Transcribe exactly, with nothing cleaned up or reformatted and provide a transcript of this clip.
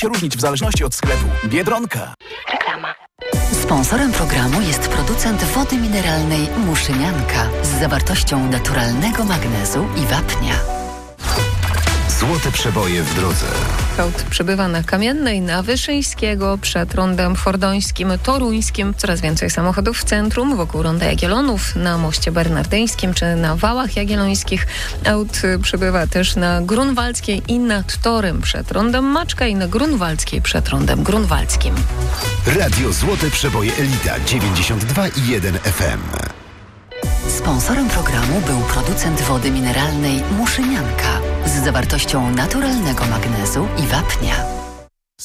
się różnić w zależności od sklepu. Biedronka. Reklama. Sponsorem programu jest producent wody mineralnej Muszynianka z zawartością naturalnego magnezu i wapnia. Złote przeboje w drodze. Hołd przybywa na Kamiennej, na Wyszyńskiego, przed rondem fordońskim, toruńskim. Coraz więcej samochodów w centrum, wokół Ronda Jagiellonów, na moście bernardyńskim czy na wałach jagiellońskich. Aut przybywa też na Grunwaldzkiej i nad torem przed rondem Maczka i na Grunwaldzkiej przed rondem grunwaldzkim. Radio Złote Przeboje Elita dziewięćdziesiąt dwa i jeden F M. Sponsorem programu był producent wody mineralnej Muszynianka z zawartością naturalnego magnezu i wapnia.